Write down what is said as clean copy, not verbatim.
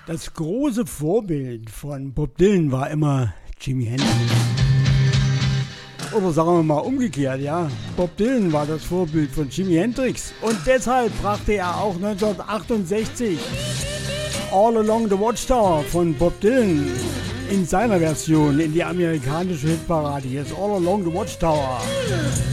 Das große Vorbild von Bob Dylan war immer Jimi Hendrix. Oder sagen wir mal umgekehrt, ja. Bob Dylan war das Vorbild von Jimi Hendrix. Und deshalb brachte er auch 1968 All Along the Watchtower von Bob Dylan in seiner Version in die amerikanische Hitparade. Hier ist All Along the Watchtower.